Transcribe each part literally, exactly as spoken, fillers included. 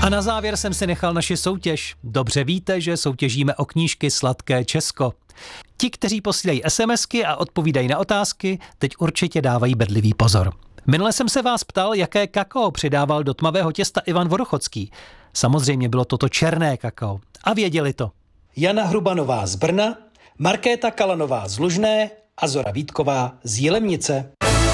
A na závěr jsem si nechal naši soutěž. Dobře víte, že soutěžíme o knížky Sladké Česko. Ti, kteří posílají SMSky a odpovídají na otázky, teď určitě dávají bedlivý pozor. Minule jsem se vás ptal, jaké kakao přidával do tmavého těsta Ivan Vodochodský. Samozřejmě bylo toto černé kakao. A věděli to Jana Hrubanová z Brna, Markéta Kalanová z Lužné a Zora Vítková z Jilemnice.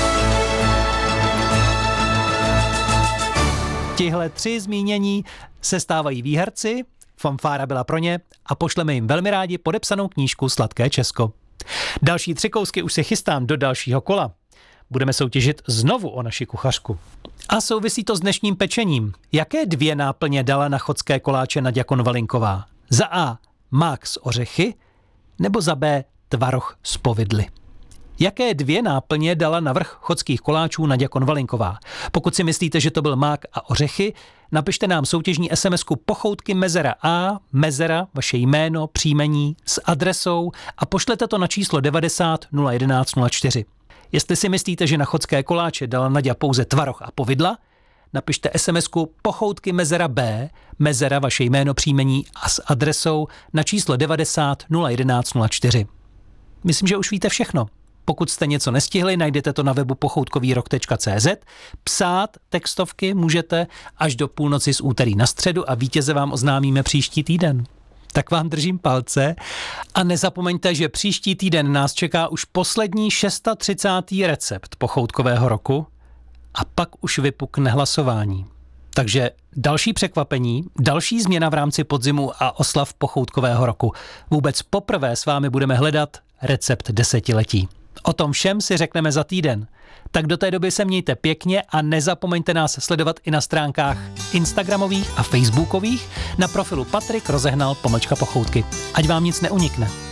Tihle tři zmínění se stávají výherci, fanfára byla pro ně a pošleme jim velmi rádi podepsanou knížku Sladké Česko. Další tři kousky už se chystám do dalšího kola. Budeme soutěžit znovu o naši kuchařku. A souvisí to s dnešním pečením. Jaké dvě náplně dala na chodské koláče Naďa Konvalinková? Za A mák s ořechy nebo za B tvaroh z povidly? Jaké dvě náplně dala na vrch chodských koláčů Naďa Konvalinková? Pokud si myslíte, že to byl mák a ořechy, napište nám soutěžní SMSku pochoutky mezera A, mezera, vaše jméno, příjmení s adresou a pošlete to na číslo devadesát nula jedenáct nula čtyři. Jestli si myslíte, že na chodské koláče dala Naďa pouze tvaroh a povidla, napište SMSku pochoutky mezera B, mezera, vaše jméno, příjmení a s adresou na číslo devadesát nula jedenáct nula čtyři. Myslím, že už víte všechno. Pokud jste něco nestihli, najdete to na webu pochoutkovýrok tečka cé zet. Psát textovky můžete až do půlnoci z úterý na středu a vítěze vám oznámíme příští týden. Tak vám držím palce a nezapomeňte, že příští týden nás čeká už poslední třicátý šestý recept pochoutkového roku a pak už vypukne hlasování. Takže další překvapení, další změna v rámci podzimu a oslav pochoutkového roku. Vůbec poprvé s vámi budeme hledat recept desetiletí. O tom všem si řekneme za týden. Tak do té doby se mějte pěkně a nezapomeňte nás sledovat i na stránkách instagramových a facebookových na profilu Patrik Rozehnal pomlčka pochoutky. Ať vám nic neunikne.